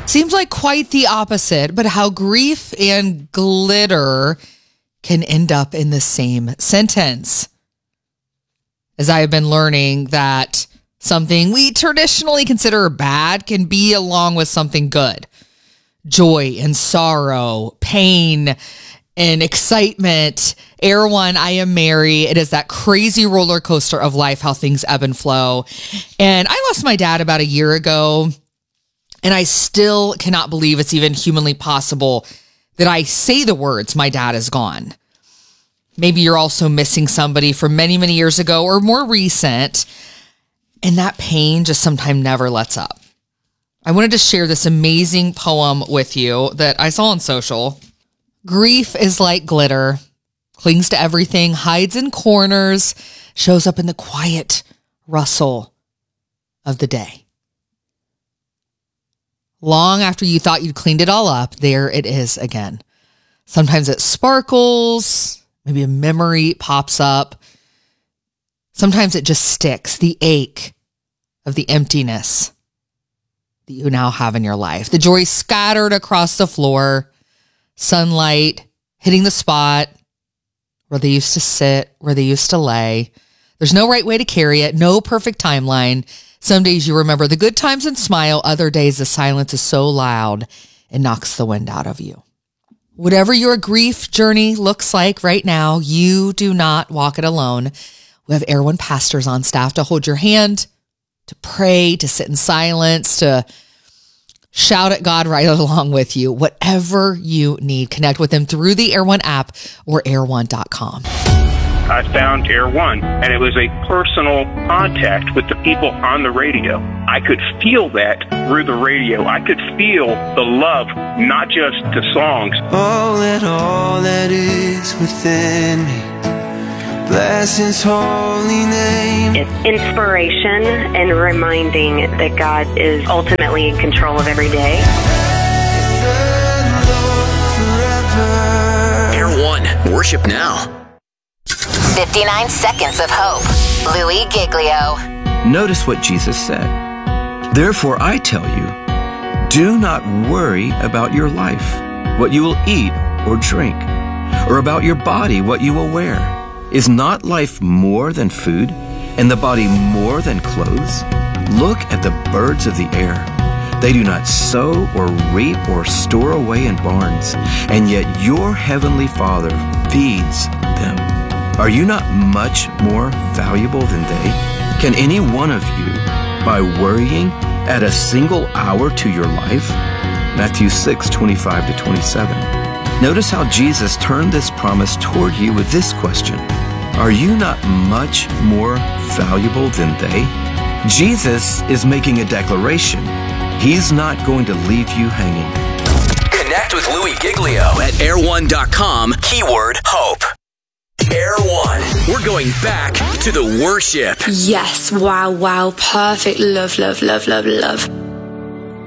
Seems like quite the opposite, but how grief and glitter can end up in the same sentence. As I have been learning that something we traditionally consider bad can be along with something good. Joy and sorrow, pain and excitement. Air One, I am Mary. It is that crazy roller coaster of life, how things ebb and flow. And I lost my dad about a year ago, and I still cannot believe it's even humanly possible that I say the words, my dad is gone. Maybe you're also missing somebody from many, many years ago or more recent, and that pain just sometimes never lets up. I wanted to share this amazing poem with you that I saw on social. Grief is like glitter, clings to everything, hides in corners, shows up in the quiet rustle of the day. Long after you thought you'd cleaned it all up, there it is again. Sometimes it sparkles, maybe a memory pops up. Sometimes it just sticks, the ache of the emptiness that you now have in your life. The joy scattered across the floor, sunlight hitting the spot where they used to sit, where they used to lay. There's no right way to carry it, no perfect timeline. Some days you remember the good times and smile. Other days the silence is so loud it knocks the wind out of you. Whatever your grief journey looks like right now, you do not walk it alone. We have Air One pastors on staff to hold your hand, to pray, to sit in silence, to shout at God right along with you. Whatever you need, connect with them through the Air One app or air1.com. I found Air One, and it was a personal contact with the people on the radio. I could feel that through the radio. I could feel the love, not just the songs. Oh, let all that is within me bless His holy name. It's inspiration and reminding that God is ultimately in control of every day. Air One, worship now. 59 Seconds of Hope. Louis Giglio. Notice what Jesus said. Therefore, I tell you, do not worry about your life, what you will eat or drink, or about your body, what you will wear. Is not life more than food, and the body more than clothes? Look at the birds of the air. They do not sow or reap or store away in barns, and yet your heavenly Father feeds them. Are you not much more valuable than they? Can any one of you, by worrying, add a single hour to your life? Matthew 6:25-27. Notice how Jesus turned this promise toward you with this question. Are you not much more valuable than they? Jesus is making a declaration. He's not going to leave you hanging. Connect with Louis Giglio at air1.com, keyword hope. Air One. We're going back to the worship. Yes. Wow. Perfect. Love.